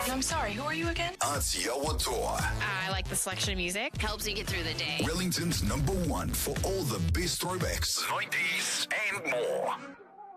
I'm sorry, who are you again? Aotearoa Toa. I like the selection of music. Helps you get through the day. Wellington's #1 for all the best throwbacks, 90s, and more.